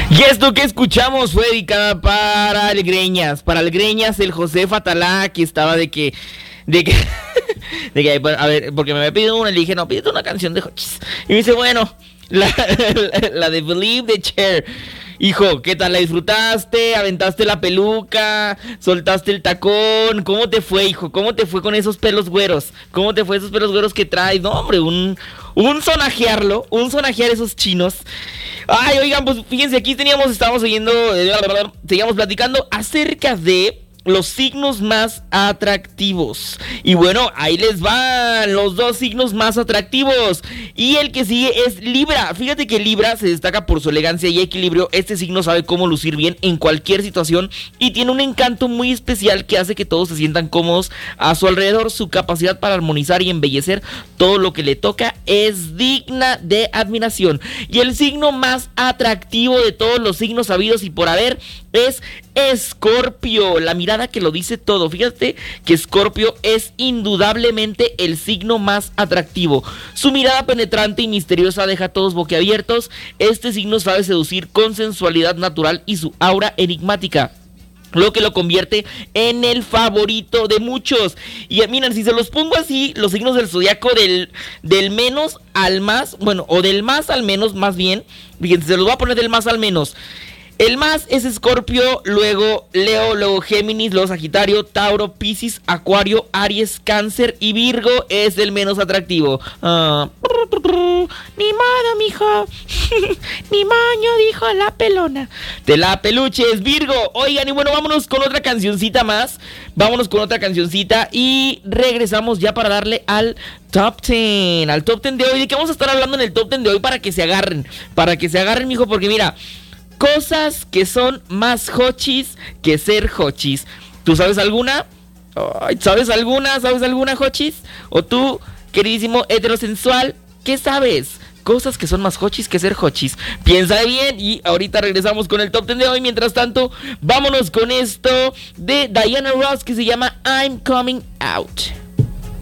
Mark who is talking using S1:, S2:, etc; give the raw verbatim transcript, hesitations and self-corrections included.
S1: Y esto que escuchamos fue dedicada para el Greñas, para el Greñas, el José Fatalá, que estaba de que, de que, de que, a ver, porque me había pedido una, le dije, no, pídete una canción de Hochis. Y me dice, bueno, la, la, la de Believe de Cher. Hijo, ¿qué tal? ¿La disfrutaste? ¿Aventaste la peluca? ¿Soltaste el tacón? ¿Cómo te fue, hijo? ¿Cómo te fue con esos pelos güeros? ¿Cómo te fue esos pelos güeros que traes? No, hombre, un, un sonajearlo, un sonajear esos chinos. Ay, oigan, pues fíjense, aquí teníamos, estábamos oyendo, eh, seguíamos platicando acerca de los signos más atractivos. Y bueno, ahí les van los dos signos más atractivos. Y el que sigue es Libra. Fíjate que Libra se destaca por su elegancia y equilibrio. Este signo sabe cómo lucir bien en cualquier situación y tiene un encanto muy especial que hace que todos se sientan cómodos a su alrededor. Su capacidad para armonizar y embellecer todo lo que le toca es digna de admiración. Y el signo más atractivo de todos los signos habidos y por haber es Escorpio, la mirada que lo dice todo. Fíjate que Escorpio es indudablemente el signo más atractivo. Su mirada penetrante y misteriosa deja a todos boquiabiertos. Este signo sabe seducir con sensualidad natural y su aura enigmática, lo que lo convierte en el favorito de muchos. Y miren, si se los pongo así, los signos del zodiaco del, del menos al más, bueno, o del más al menos, más bien, fíjense, se los voy a poner del más al menos. El más es Escorpio, luego Leo, luego Géminis, luego Sagitario, Tauro, Piscis, Acuario, Aries, Cáncer y Virgo es el menos atractivo. Uh, ni modo, mijo. Ni moño, dijo la pelona. De la peluches, Virgo. Oigan, y bueno, vámonos con otra cancioncita más. Vámonos con otra cancioncita y regresamos ya para darle al Top diez. Al Top diez de hoy. ¿De qué vamos a estar hablando en el Top diez de hoy? Para que se agarren. Para que se agarren, mijo, porque mira, cosas que son más hochis que ser hochis. ¿Tú sabes alguna? ¿Sabes alguna? ¿Sabes alguna hochis? ¿O tú, queridísimo heterosensual, qué sabes? Cosas que son más hochis que ser hochis. Piensa bien y ahorita regresamos con el Top diez de hoy. Mientras tanto, vámonos con esto de Diana Ross que se llama I'm Coming Out.